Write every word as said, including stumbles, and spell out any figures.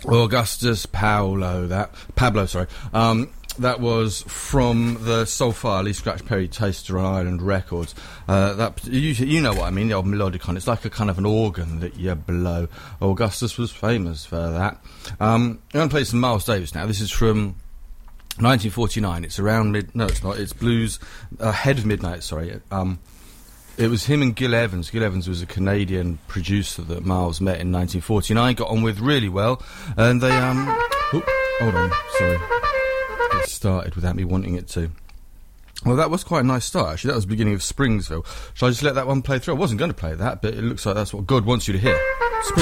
Augustus Paolo, that Pablo, sorry. Um, that was from the Soulfire Lee Scratch Perry Taster on Island Records. Uh, that you, you know what I mean, the old melodicon. It's like a kind of an organ that you blow. Augustus was famous for that. Um, I'm going to play some Miles Davis now. This is from nineteen forty-nine. It's around mid... No, it's not. It's blues... Ahead of midnight, sorry. Um... It was him and Gil Evans. Gil Evans was a Canadian producer that Miles met in nineteen forty-nine, got on with really well, and they, um... Oh, hold on, sorry. It started without me wanting it to. Well, that was quite a nice start, actually. That was the beginning of Springsville. Shall I just let that one play through? I wasn't going to play that, but it looks like that's what God wants you to hear. Spring.